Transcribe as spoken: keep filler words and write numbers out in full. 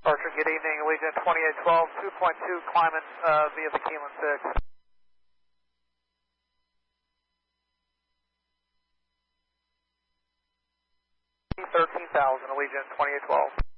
Archer, good evening, Allegiant twenty-eight twelve, two point two, climbing uh, via the Keelan six. thirteen thousand, Allegiant twenty-eight twelve.